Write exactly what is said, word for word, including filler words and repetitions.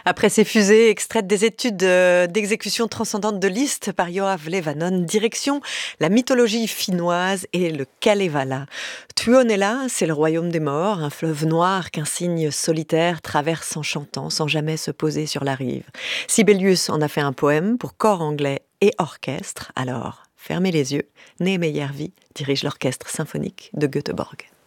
Après ces fusées extraites des études euh, d'exécution transcendante de Liszt par Yoav Levanon, direction la mythologie finnoise et le Kalevala. Tuonela, c'est le royaume des morts, un fleuve noir qu'un cygne solitaire traverse en chantant sans jamais se poser sur la rive. Sibelius en a fait un poème pour corps anglais et orchestre. Alors, fermez les yeux, Nehemiah Järvi dirige l'orchestre symphonique de Göteborg.